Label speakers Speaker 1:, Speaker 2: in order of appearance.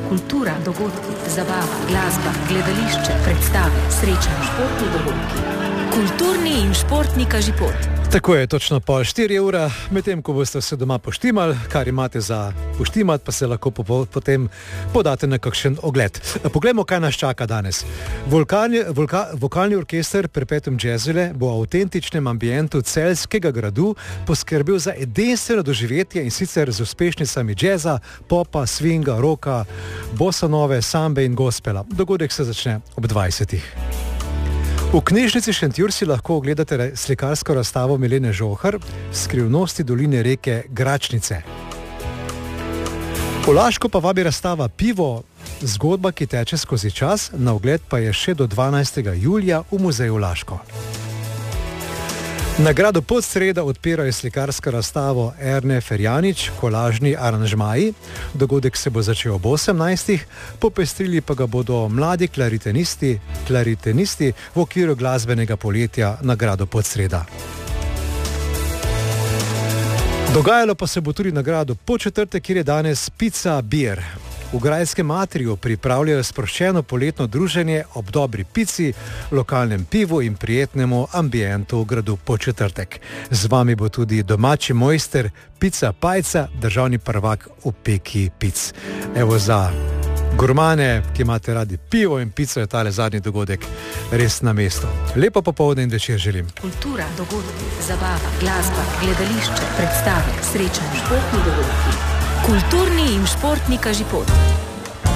Speaker 1: Kultura, dogodki, zabava, glasba, gledališče, predstave, srečanja, športni dogodki. Kulturni in športni kažipot.
Speaker 2: Tako je, točno po 4 ura, medtem ko boste se doma poštimali, kar imate za poštimati, pa se lahko potem podate na kakšen ogled. Poglejmo, kaj nas čaka danes. Vokalni orkester Perpetuum Jazzile bo v avtentičnem ambientu Celjskega gradu poskrbel za edinstveno doživetje, in sicer z uspešnicami džeza, popa, swinga, roka, bossa nove, sambe in gospela. Dogodek se začne ob 20. V knjižnici Šentjur si lahko ogledate slikarsko razstavo Milene Žohar Skrivnosti doline reke Gračnice. V Laško pa vabi razstava Pivo, zgodba, ki teče skozi čas, na ogled pa je še do 12. julija v muzeju Laško. Nagrado Podsreda odpirajo slikarsko razstavo Erne Ferjanič, kolažni aranžmaji. Dogodek se bo začel ob 18. Popestrili pa ga bodo mladi klaritenisti v okviru glasbenega poletja Nagrado Podsreda. Dogajalo pa se bo tudi nagrado Podčetrtek, kjer je danes Pizza Beer. V grajskem atriju pripravljajo sproščeno poletno druženje ob dobri pici, lokalnem pivu in prijetnemu ambientu v gradu Podčetrtek. Z vami bo tudi domači mojster Pica Pajca, državni prvak v peki pic. Evo, za gurmane, ki imate radi pivo in pico, je tale zadnji dogodek res na mestu. Lepo popoldne in večer želim.
Speaker 1: Kultura, dogodki, zabava, glasba, gledališče, predstave, srečanja, športni dogodki. Kulturni in športni kažipot.